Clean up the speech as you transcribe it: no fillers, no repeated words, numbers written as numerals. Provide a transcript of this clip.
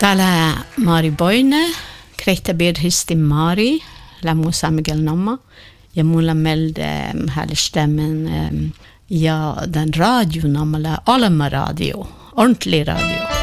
Täällä Mari Boine, Kreitabirdhisti Mari, Lamusa Miguel Namma, ja mulla melde härstämmen ja den radio namala Alma radio, ordentlig radio.